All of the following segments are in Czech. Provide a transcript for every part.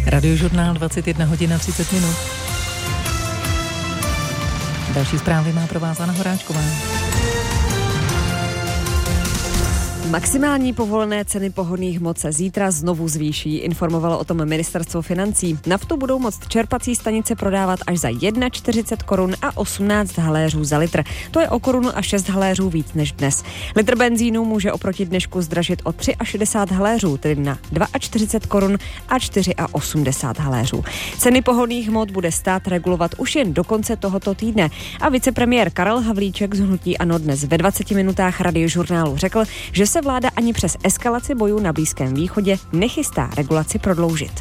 Radiožurnál 21 hodin a 30 minut. Další zprávy má pro vás Anna Horáčková. Maximální povolené ceny pohonných hmot se zítra znovu zvýší, informovalo o tom ministerstvo financí. Naftu budou moct čerpací stanice prodávat až za 41 korun a 18 haléřů za litr. To je o korunu a 6 haléřů víc než dnes. Litr benzínu může oproti dnešku zdražit o 63 haléřů, tedy na 42 korun a 84 haléřů. Ceny pohonných hmot bude stát regulovat už jen do konce tohoto týdne. A vicepremiér Karel Havlíček z hnutí ANO dnes ve 20 minutách Radiožurnálu řekl, že se vláda ani přes eskalaci bojů na Blízkém východě nechystá regulaci prodloužit.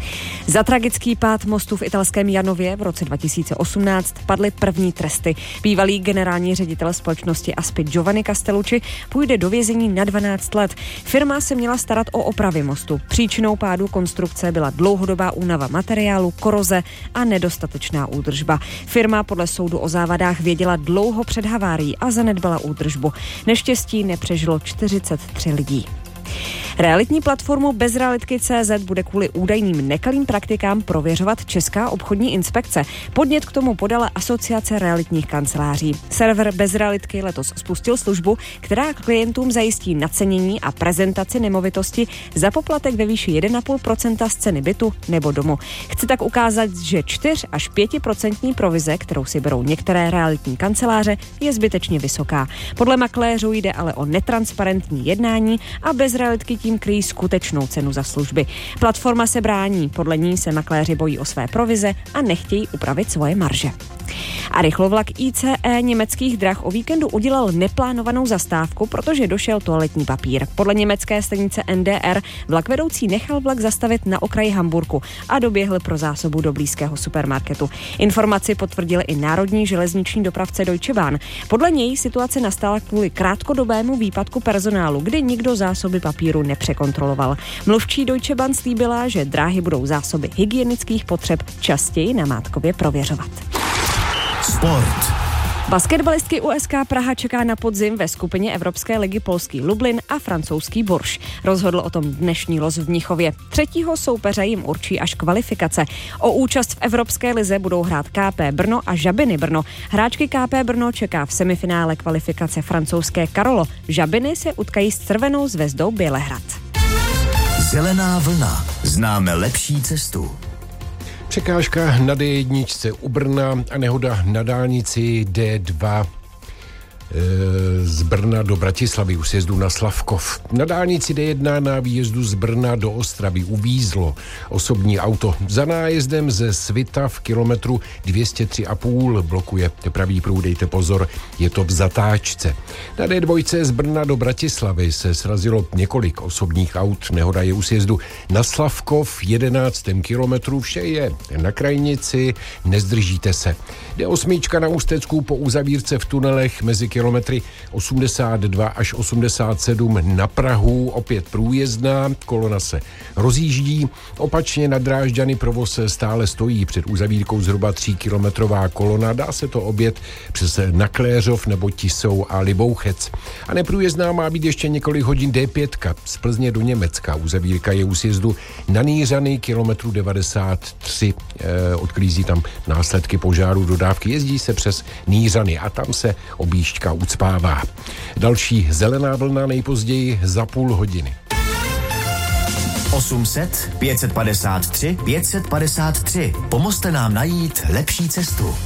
Za tragický pád mostu v italském Janově v roce 2018 padly první tresty. Bývalý generální ředitel společnosti Aspi Giovanni Castellucci půjde do vězení na 12 let. Firma se měla starat o opravy mostu. Příčinou pádu konstrukce byla dlouhodobá únava materiálu, koroze a nedostatečná údržba. Firma podle soudu o závadách věděla dlouho před havárií a zanedbala údržbu. Neštěstí nepřežilo 43 lidí. Realitní platformu Bezrealitky.cz bude kvůli údajným nekalým praktikám prověřovat Česká obchodní inspekce. Podnět k tomu podala Asociace realitních kanceláří. Server Bezrealitky letos spustil službu, která klientům zajistí nacenění a prezentaci nemovitosti za poplatek ve výši 1,5% z ceny bytu nebo domu. Chce tak ukázat, že 4 až 5% provize, kterou si berou některé realitní kanceláře, je zbytečně vysoká. Podle makléřů jde ale o netransparentní jednání a Bezrealitky tím kryjí skutečnou cenu za služby. Platforma se brání, podle ní se makléři bojí o své provize a nechtějí upravit svoje marže. A rychlovlak ICE německých drah o víkendu udělal neplánovanou zastávku, protože došel toaletní papír. Podle německé stanice NDR vlakvedoucí nechal vlak zastavit na okraji Hamburku a doběhl pro zásobu do blízkého supermarketu. Informaci potvrdil i národní železniční dopravce Deutsche Bahn. Podle něj situace nastala kvůli krátkodobému výpadku personálu, kdy nikdo zásoby papíru nepřekontroloval. Mluvčí Deutsche Bahn slíbila, že dráhy budou zásoby hygienických potřeb častěji namátkově prověřovat. Sport. Basketbalistky USK Praha čeká na podzim ve skupině Evropské ligy polský Lublin a francouzský Bourges. Rozhodl o tom dnešní los v Mnichově. Třetího soupeře jim určí až kvalifikace. O účast v Evropské lize budou hrát KP Brno a Žabiny Brno. Hráčky KP Brno čeká v semifinále kvalifikace francouzské Karolo. Žabiny se utkají s Červenou zvezdou Bělehrad. Zelená vlna. Známe lepší cestu. Překážka na D1 u Brna a nehoda na dálnici D2 z Brna do Bratislavy u sjezdu na Slavkov. Na dálnici D1 na výjezdu z Brna do Ostravy uvízlo osobní auto. Za nájezdem ze Svita v kilometru 203,5 blokuje pravý pruh, dejte pozor, je to v zatáčce. Na D2 z Brna do Bratislavy se srazilo několik osobních aut. Nehoda je u sjezdu na Slavkov v 11. kilometru. Vše je na krajnici, nezdržíte se. D8 na Ústecku po uzavírce v tunelech mezi kilometry 82 až 87 na Prahu, opět průjezdná, kolona se rozjíždí. Opačně na Drážďany provoz stále stojí, před uzavírkou zhruba 3kilometrová kolona, dá se to objet přes Nakléřov nebo Tisou a Libouchec. A neprůjezdná má být ještě několik hodin D5 z Plzně do Německa. Uzavírka je u sjezdu na Nýřany, kilometru 93. Odklízí tam následky požáru dodávky. Jezdí se přes Nýřany a tam se objížďka ucpává. Další zelená vlna nejpozději za půl hodiny. 800 553 553. Pomozte nám najít lepší cestu.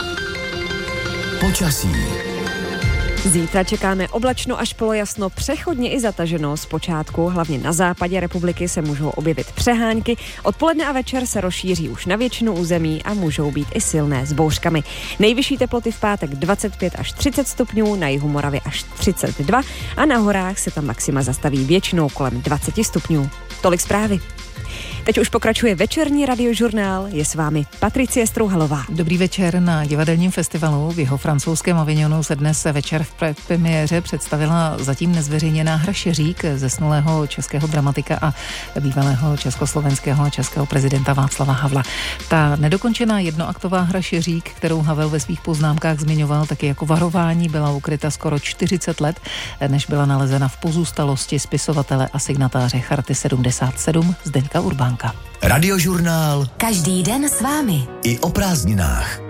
Počasí. Zítra čekáme oblačno až polojasno, přechodně i zataženo. Zpočátku hlavně na západě republiky se můžou objevit přehánky. Odpoledne a večer se rozšíří už na většinu území a můžou být i silné s bouřkami. Nejvyšší teploty v pátek 25 až 30 stupňů, na jihu Moravy až 32 a na horách se tam maxima zastaví většinou kolem 20 stupňů. Tolik zprávy. Teď už pokračuje večerní radiožurnál, je s vámi Patricie Strouhalová. Dobrý večer. Na divadelním festivalu v jeho francouzském Avignonu se dnes večer v premiéře představila zatím nezveřejněná hra Šeřík zesnulého českého dramatika a bývalého československého a českého prezidenta Václava Havla. Ta nedokončená jednoaktová hra Šeřík, kterou Havel ve svých poznámkách zmiňoval taky jako varování, byla ukryta skoro 40 let, než byla nalezena v pozůstalosti spisovatele a signatáře Charty 77 Zdeňka Urbánka. Radiožurnál Každý den s vámi. i o prázdninách.